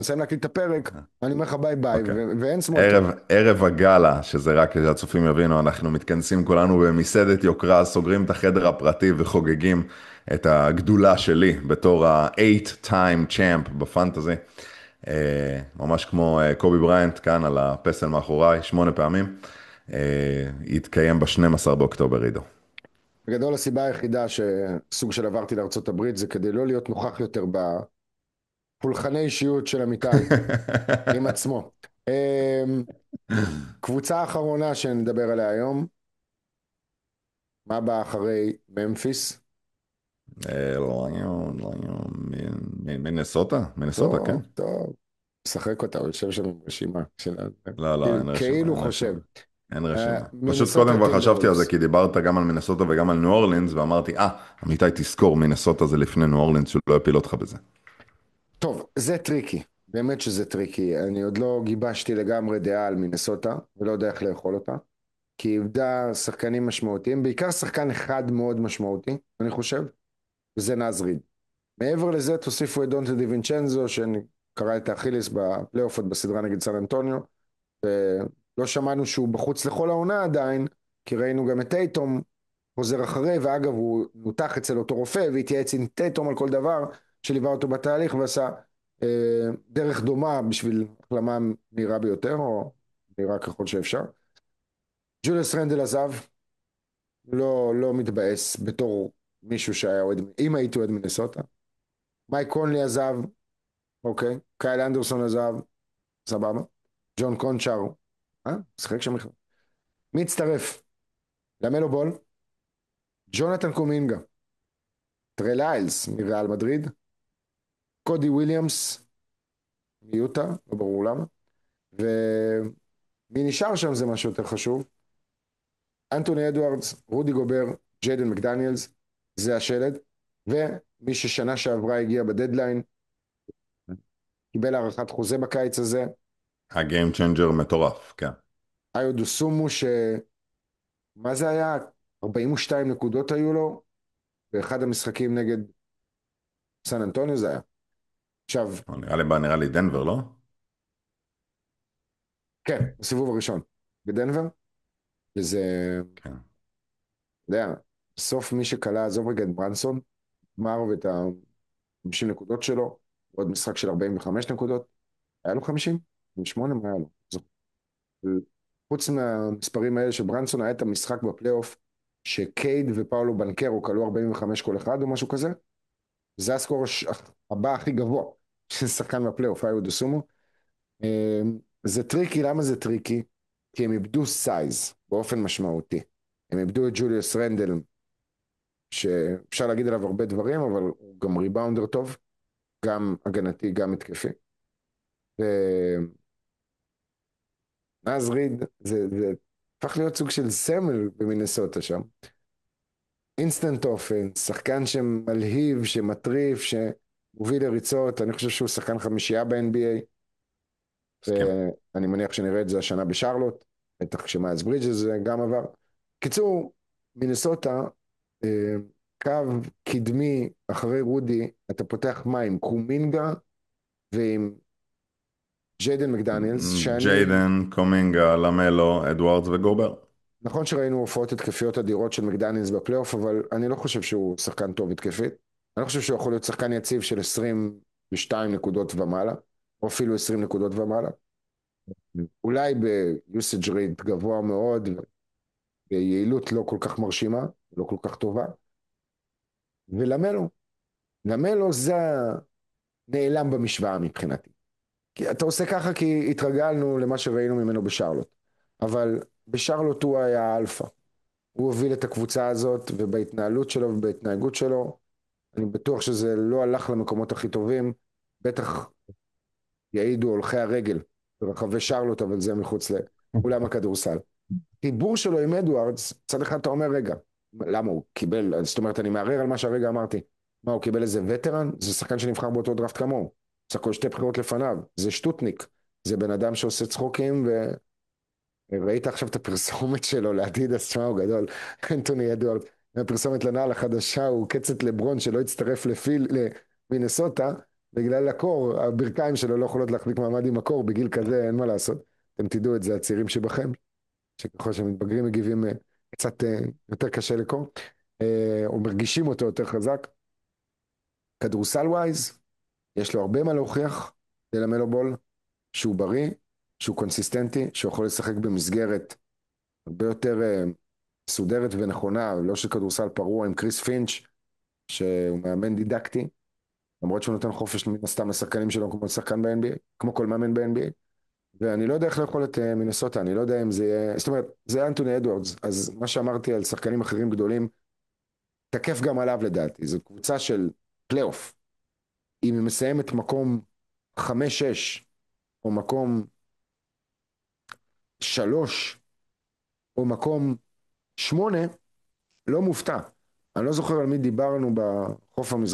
נסיים להקליט את הפרק, אני אומר לך ביי ביי, אוקיי. ואין small talk. ערב הגאלה, שזה רק כדי שהצופים יבינו, אנחנו מתכנסים כולנו במסעדת יוקרה, סוגרים את החדר הפרטי וחוגגים את הגדולה שלי בתור ה-8 time champ בפנטזי. ממש כמו קובי בריינט כאן על הפסל מאחוריי, 8 פעמים. יתקיים ב-12 באוקטובר, עידו. בגדול הסיבה היחידה שסוג של עברתי לארצות הברית זה כדי לא להיות נוכח יותר בפולחני אישיות של אמיתי עם עצמו. קבוצה האחרונה שנדבר עליה היום, מה בא אחרי ממפיס? מינסוטה? מינסוטה, כן. טוב, טוב, משחק אותה, הוא יושב שם עם רשימה של... לא, לא, אין רשימה, כאילו אין חושב. רשימה. אין רשימה. פשוט מינסוטה קודם כבר חשבתי על זה, טימברולס. כי דיברת גם על מינסוטה וגם על ניו אורלינס, ואמרתי, אמיתי תזכור, מינסוטה זה לפני ניו אורלינס, שהוא לא יפיל אותך בזה. טוב, זה טריקי, באמת שזה טריקי. אני עוד לא גיבשתי לגמרי דעה על מינסוטה, ולא יודע איך לאכול אותה, כי היא איבדה שחקנים משמעותיים, בעיקר שחקן אחד מאוד משמעותי, אני חושב, וזה נאז ריד. מעבר לזה תוסיפו את דונטה דיווינצ'נזו, שקרא את האכיליס בפלייאוף עוד בסדרה נגד סן אנטוניו, ולא שמענו שהוא בחוץ לכל העונה עדיין, כי ראינו גם את טייטום חוזר אחרי, ואגב הוא נותח אצל אותו רופא והתייעץ עם טייטום על כל דבר, שליווה אותו בתהליך ועשה דרך דומה בשביל החלמה מהירה ביותר, או מהירה ככל שאפשר. ג'וליוס רנדל עזב, לא מתבאס בתור מישהו שהיה אוהד, אם הייתי אוהד מינסוטה. מייק קונלי עזב, אוקיי, קייל אנדרסון עזב, סבבה. ג'ון קונצ'אר, משחק שם בכלל. מי הצטרף? למלו בול, ג'ונתן קומינגה, טרי ליילס מריאל מדריד, קודי וויליאמס מיוטה, לא ברור למה, ומי נשאר שם זה משהו יותר חשוב, אנטוני אדוארדס, רודי גובר, ג'יידן מקדניאלס, זה השלד, ומי ששנה שעברה הגיע בדדליין, קיבל הארכת חוזה בקיץ הזה, הגיים צ'יינג'ר מטורף, כן. איו דוסומו, מה זה היה? 42 נקודות היו לו, באחד המשחקים נגד סן אנטוניו זה היה. עכשיו, נראה לי דנבר, לא? כן, בסיבוב הראשון, בדנבר, וזה, כן. אתה יודע, בסוף מי שקלה, עזוב רגע את ברנסון, גמר ואת ה-50 נקודות שלו, עוד משחק של 45 נקודות, היה לו 50? 58? מה היה לו? חוץ מהמספרים האלה של ברנסון, היה את המשחק בפלייאוף, שקייד ופאולו בנקרו כלו 45 כל אחד או משהו כזה, זה הסקור הבא הכי גבוה של שחקן בפלייאוף, היו דוסומו. זה טריקי, למה זה טריקי? כי הם איבדו סייז באופן משמעותי. הם איבדו את ג'וליוס רנדל, שאפשר להגיד עליו הרבה דברים, אבל הוא גם ריבאונדר טוב, גם הגנתי, גם התקפי. ונאז ריד, זה הפך להיות סוג של סמל במינסוטה שם. אינסטנט אופנס, שחקן שמלהיב, שמטריף, שמוביל לריצות, אני חושב שהוא שחקן חמישייה ב-NBA, מסכים. ואני מניח שנראה את זה השנה בשרלוט, בטח כשמיילס ברידג'ס גם עבר. קיצור, מינסוטה, אה, קו קדמי אחרי רודי, אתה פותח מה עם קומינגה ועם ג'יידן מקדניאלס, שאני, ג'יידן, קומינגה, למלו, אדוארדס וגובר. נכון שראינו הופעות התקפיות אדירות של מקדניאלס בפלייאוף, אבל אני לא חושב שהוא שחקן טוב התקפית. אני לא חושב שהוא יכול להיות שחקן יציב של 22 נקודות ומעלה, או אפילו 20 נקודות ומעלה. אולי ביוסאג' רייט גבוה מאוד, ביעילות לא כל כך מרשימה, לא כל כך טובה. ולמלו, למלו זה נעלם במשוואה מבחינתי. כי אתה עושה ככה כי התרגלנו למה שראינו ממנו בשרלוט. אבל בשרלוט הוא היה האלפא. הוא הוביל את הקבוצה הזאת, ובהתנהלות שלו ובהתנהגות שלו, אני בטוח שזה לא הלך למקומות הכי טובים, בטח יעידו הולכי הרגל ברחבי שרלוט, אבל זה מחוץ לאולם הכדורסל. חיבור שלו עם אדוארדס, צד אחד אתה אומר, רגע, למה הוא קיבל, זאת אומרת, אני מערער על מה שהרגע אמרתי, מה, הוא קיבל איזה וטרן? זה שחקן שנבחר באותו דראפט כמוהו, סך הכל שתי בחירות לפניו, זה שטוטניק, זה בן אדם שעושה צחוקים, וראית עכשיו את הפרסומת שלו לאדידס, תשמע, הוא גדול, אנטוני אדוארדס, הפרסומת לנעל החדשה, הוא קצת לברון שלא הצטרף למינסוטה, בגלל הקור, הברכיים שלו לא יכולות להחזיק מעמד עם הקור, בגיל כזה אין מה לעשות. אתם תדעו את זה, הצעירים שבכם, שככל שמתבגרים מגיבים קצת יותר קשה לקור, או מרגישים אותו יותר חזק. כדורסל ווייז, יש לו הרבה מה להוכיח ללמלו בול, שהוא בריא, שהוא קונסיסטנטי, שהוא יכול לשחק במסגרת הרבה יותר מסודרת ונכונה, לא של כדורסל פרוע עם קריס פינץ', שהוא מאמן דידקטי, למרות שהוא נותן חופש מן הסתם לשחקנים שלו כמו שחקן ב-NBA, כמו כל מאמן ב-NBA, ואני לא יודע איך לאכול את מינסוטה, אני לא יודע אם זה יהיה, זאת אומרת, זה אנטוני אדוארדס, אז מה שאמרתי על שחקנים אחרים גדולים, תקף גם עליו לדעתי, זו קבוצה של פלייאוף, אם היא מסיימת מקום 5-6, או מקום 3, או מקום 8, לא מופתע. אני לא זוכר על מי דיברנו בחוף המזרחי,